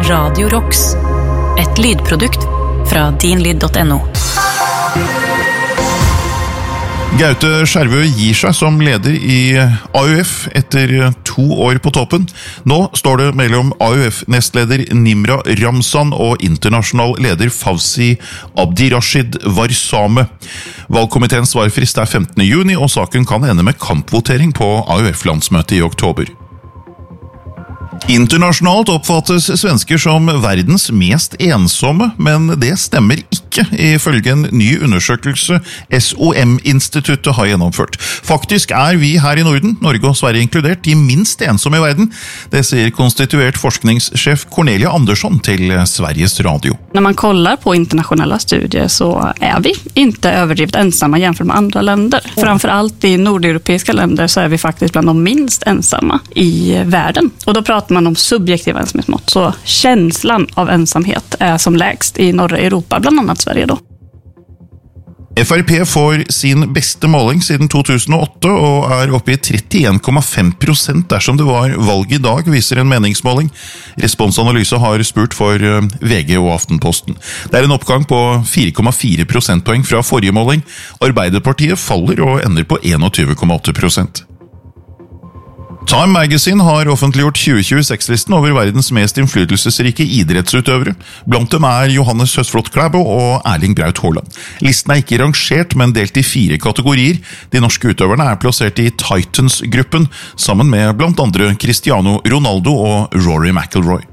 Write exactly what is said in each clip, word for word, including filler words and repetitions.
Radio Rocks, et lydprodukt fra din lyd punktum no. Gaute Skjervø gir seg som leder i A U F etter to år på toppen. Nå står det mellom A U F-nestleder Nimra Ramzan og internasjonal leder Fawzi Abdirashid Warsame. Valgkomiteens svarfrist er femtende juni, og saken kan ende med kampvotering på A U F-landsmøtet i oktober. Internasjonalt oppfattes svensker som verdens mest ensomme, men det stemmer ikke ifølge en ny undersøkelse S O M-instituttet har gjennomført. Faktisk er vi her i Norden, Norge og Sverige inkludert, de minst ensomme i verden. Det sier konstituert forskningssjef Cornelia Andersson til Sveriges Radio. När man kollar på internationella studier så är vi inte överdrivet ensamma jämfört med andra länder. Framförallt i nordeuropeiska länder så är vi faktiskt bland de minst ensamma i världen. Och då pratar man om subjektiv ensamhetsmått, så känslan av ensamhet är som lägst i norra Europa, bland annat Sverige då. F R P får sin beste måling siden to tusen og åtte og er oppe i trettien komma fem prosent dersom det var valg i dag, viser en meningsmåling. Responsanalyse har spurt for V G og Aftenposten. Det er en oppgang på fire komma fire prosentpoeng fra forrige måling. Arbeiderpartiet faller og ender på enogtyve komma åtte prosent. Time Magazine har offentliggjort tjue tjueseks-listen over verdens mest innflytelsesrike idrettsutøvere. Blant dem er Johannes Høsflot Klæbo og Erling Braut Haaland. Listen er ikke rangert, men delt i fire kategorier. De norske utøverne er plassert i Titans-gruppen, sammen med blant andre Cristiano Ronaldo og Rory McIlroy.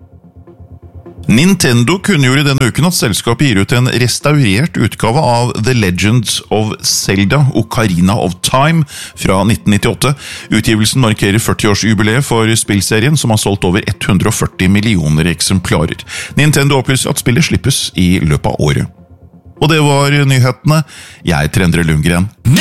Nintendo kunngjorde denne uken at selskapet gir ut en restaurert utgave av The Legends of Zelda Ocarina of Time fra nitten nittiåtte. Utgivelsen markerer førti-årsjubileet for spillserien, som har solgt over hundre og førti millioner eksemplarer. Nintendo opplyser at spillet slippes i løpet av året. Og det var nyhetene. Jeg heter Endre Lundgren.